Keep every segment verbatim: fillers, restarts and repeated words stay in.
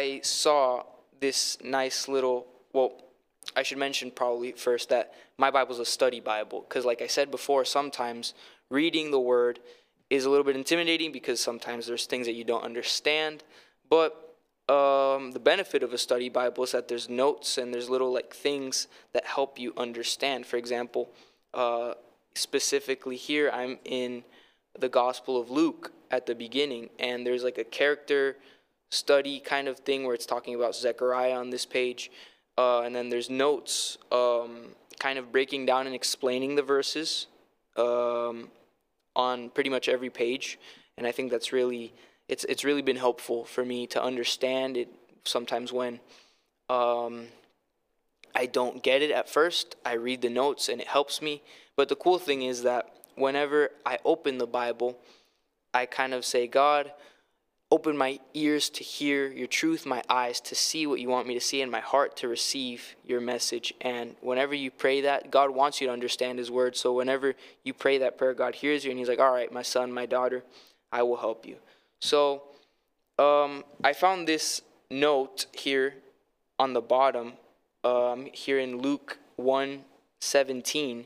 I saw this nice little, well, I should mention probably first that my Bible is a study Bible, because like I said before, sometimes reading the Word is a little bit intimidating because sometimes there's things that you don't understand. But um, the benefit of a study Bible is that there's notes and there's little like things that help you understand. For example, uh, specifically here, I'm in the Gospel of Luke at the beginning, and there's like a character study kind of thing where it's talking about Zechariah on this page. Uh, and then there's notes um, kind of breaking down and explaining the verses um, on pretty much every page. And I think that's really, it's it's really been helpful for me to understand it. Sometimes when um, I don't get it at first, I read the notes and it helps me. But the cool thing is that whenever I open the Bible, I kind of say, God, open my ears to hear your truth, my eyes to see what you want me to see, and my heart to receive your message. And whenever you pray that, God wants you to understand his word. So whenever you pray that prayer, God hears you, and he's like, all right, my son, my daughter, I will help you. So um, I found this note here on the bottom, um, here in Luke one seventeen.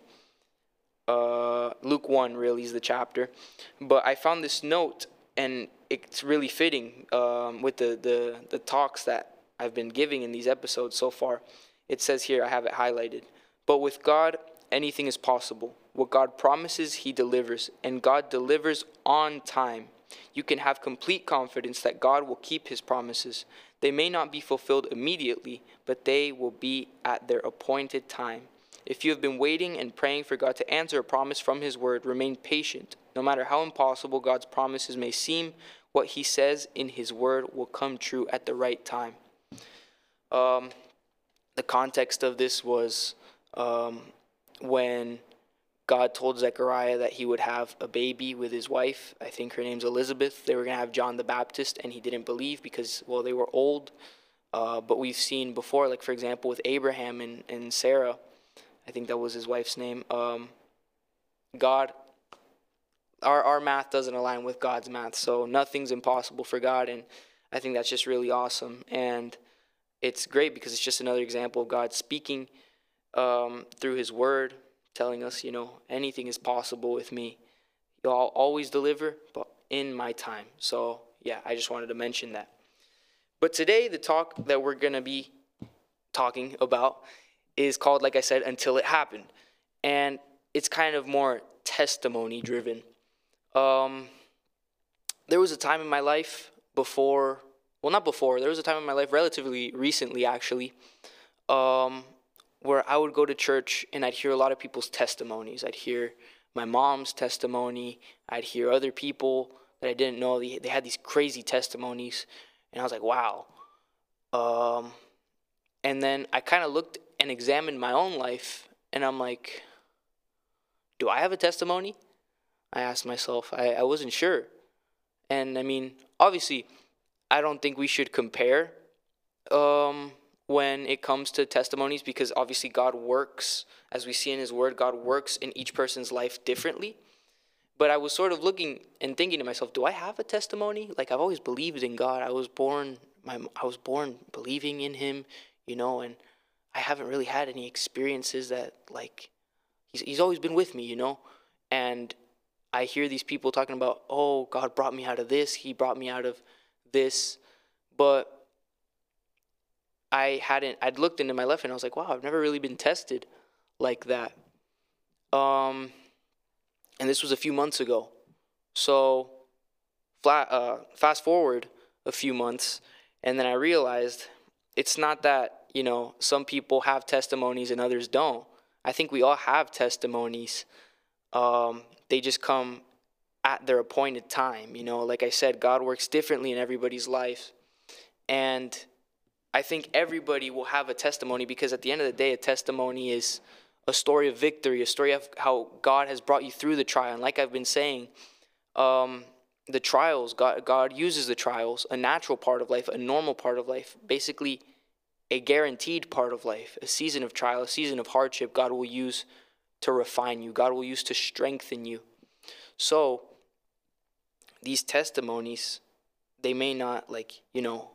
Uh, Luke one really is the chapter. But I found this note, and it's really fitting um, with the, the, the talks that I've been giving in these episodes so far. It says here, I have it highlighted, but with God, anything is possible. What God promises, he delivers, and God delivers on time. You can have complete confidence that God will keep his promises. They may not be fulfilled immediately, but they will be at their appointed time. If you have been waiting and praying for God to answer a promise from his word, remain patient. No matter how impossible God's promises may seem, what he says in his word will come true at the right time. Um, the context of this was um, when God told Zechariah that he would have a baby with his wife. I think her name's Elizabeth. They were going to have John the Baptist, and he didn't believe because, well, they were old. Uh, but we've seen before, like, for example, with Abraham and, and Sarah, I think that was his wife's name, um, God, our, our math doesn't align with God's math, so nothing's impossible for God, and I think that's just really awesome. And it's great because it's just another example of God speaking um, through his word, telling us, you know, anything is possible with me. I'll always deliver, but in my time. So, yeah, I just wanted to mention that. But today, the talk that we're going to be talking about is called, like I said, Until It Happened. And it's kind of more testimony driven. Um, there was a time in my life before, well, not before, there was a time in my life relatively recently, actually, um, where I would go to church and I'd hear a lot of people's testimonies. I'd hear my mom's testimony. I'd hear other people that I didn't know. They, they had these crazy testimonies. And I was like, wow. Um, and then I kind of looked and examined my own life, and I'm like, do I have a testimony? I asked myself. I, I wasn't sure. And I mean, obviously, I don't think we should compare um, when it comes to testimonies, because obviously God works, as we see in his word, God works in each person's life differently. But I was sort of looking and thinking to myself, do I have a testimony? Like, I've always believed in God. I was born, my, I was born believing in him, you know, and I haven't really had any experiences that, like, he's he's always been with me, you know. And I hear these people talking about, oh, God brought me out of this. He brought me out of this. But I hadn't, I'd looked into my life and I was like, wow, I've never really been tested like that. Um, and this was a few months ago. So flat, uh, fast forward a few months, and then I realized it's not that, you know, some people have testimonies and others don't. I think we all have testimonies. Um, they just come at their appointed time. You know, like I said, God works differently in everybody's life. And I think everybody will have a testimony, because at the end of the day, a testimony is a story of victory, a story of how God has brought you through the trial. And like I've been saying, um, the trials, God, God uses the trials, a natural part of life, a normal part of life, basically a guaranteed part of life, a season of trial, a season of hardship, God will use to refine you. God will use to strengthen you. So these testimonies, they may not, like, you know,